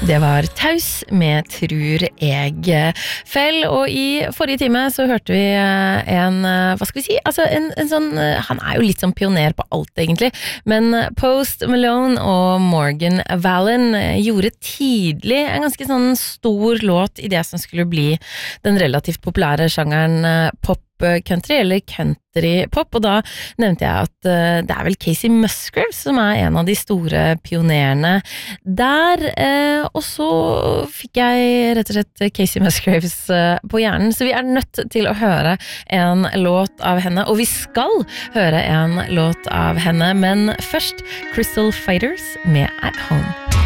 Det var Taus med Tror jeg Fell, og i forrige time så hørte vi hva skal vi si, altså en sånn, han jo litt sånn pioner på alt egentlig, men Post Malone og Morgan Wallen gjorde tidlig en ganske sånn stor låt i det som skulle bli den relativt populære sjangeren pop country eller country pop, og da nevnte jeg at det vel Casey Musgraves som en av de store pionerene der, og så fikk jeg rett og slett Casey Musgraves på hjernen, så vi nødt til å høre en låt av henne, og vi skal høre en låt av henne, men først Crystal Fighters med At Home.